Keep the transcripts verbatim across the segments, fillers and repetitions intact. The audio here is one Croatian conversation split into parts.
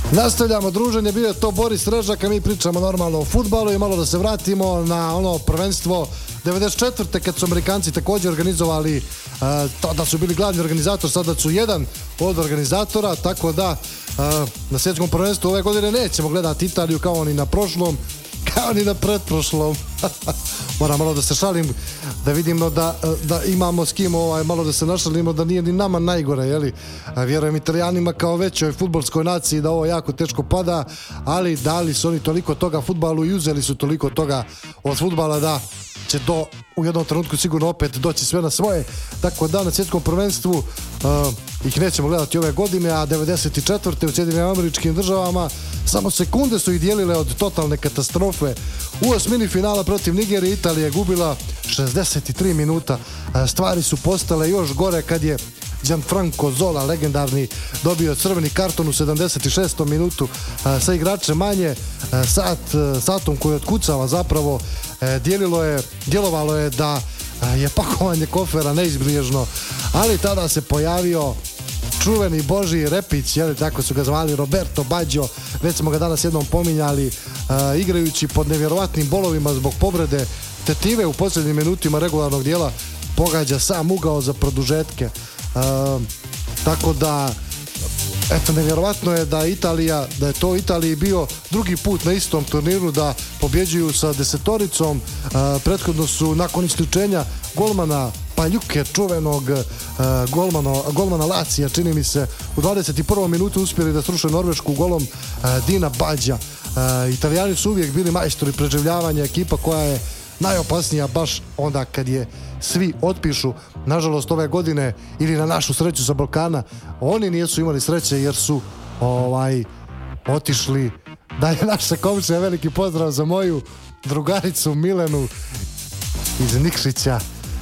Nastavljamo druženje, bio je to Boris Režak, a mi pričamo normalno o fudbalu i malo da se vratimo na ono prvenstvo devedeset četvrte kad su Amerikanci također organizovali, uh, da su bili glavni organizator, sada su jedan od organizatora, tako da uh, na svjetskom prvenstvu ove godine nećemo gledati Italiju kao ni na prošlom, kao ni na pretprošlom. Moram malo da se šalim, da vidimo da, da imamo s kim, ovaj, malo da se našalimo, da nije ni nama najgore, jeli? Vjerujem Italijanima kao većoj fudbalskoj naciji da ovo jako teško pada, ali dali su oni toliko toga fudbalu i uzeli su toliko toga od fudbala da će do u jednom trenutku sigurno opet doći sve na svoje, tako da na svjetskom prvenstvu uh, ih nećemo gledati ove godine, a devedeset četvrte u Sjedinjenim Američkim Državama samo sekunde su ih dijelile od totalne katastrofe. U osmini finala protiv Nigerije Italija je gubila šezdeset tri minuta. Uh, stvari su postale još gore kad je Gianfranco Zola, legendarni, dobio crveni karton u sedamdeset šestom minutu uh, sa igračem manje, uh, sat, uh, satom koji otkucava zapravo, uh, dijelilo je, djelovalo je da uh, je pakovanje kofera neizbježno, ali tada se pojavio čuveni Božji Repić, jeli, tako su ga zvali, Roberto Baggio, već smo ga danas jednom pominjali, uh, igrajući pod nevjerovatnim bolovima zbog povrede tetive u posljednjim minutima regularnog dijela, pogađa sam ugao za produžetke. Uh, tako da eto, nevjerovatno je da Italija, da je to Italiji bio drugi put na istom turniru da pobjeđuju sa desetoricom. Uh, prethodno su nakon isključenja golmana Paljuke, čuvenog uh, golmano, golmana Lacija, čini mi se, u dvadeset prvom minutu uspjeli da sruše Norvešku golom uh, Dina Bađa. Uh, Italijani su uvijek bili majstori preživljavanja, ekipa koja je najopasnija baš onda kad je svi otpišu. Nažalost ove godine, ili na našu sreću sa Balkana, oni nisu imali sreće jer su ovaj otišli. Da je naša komšija, veliki pozdrav za moju drugaricu Milenu iz Nikšića,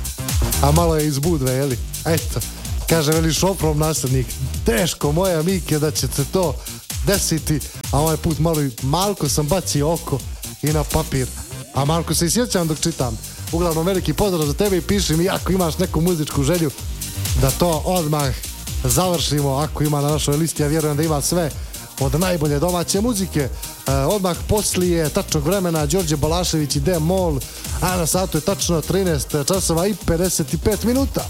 a malo je iz Budve, jeli? Eto, kaže, veli Šoprov nasljednik, teško moja Mike da će se to desiti, a ovaj put malo i malko sam bacio oko i na papir, a malko se i sjećam dok čitam. Uglavnom, veliki pozdrav za tebe i piši mi ako imaš neku muzičku želju da to odmah završimo, ako ima na našoj listi. Ja vjerujem da ima sve od najbolje domaće muzike. E, odmah poslije tačnog vremena Đorđe Balašević i D-Mol, a na satu je tačno trinaest časova i pedeset pet minuta.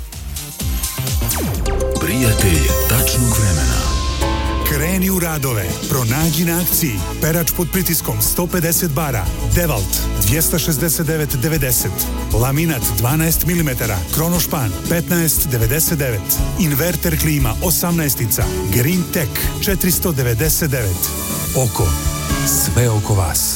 Prijatelj tačnog vremena. Kreni u radove, pronađi na akciji, perač pod pritiskom sto pedeset bara, Devalt dvjesto šezdeset devet devedeset, laminat dvanaest milimetara, kronošpan petnaest devedeset devet, inverter klima osamnaestica, Green Tech četiristo devedeset devet. Oko, sve oko vas.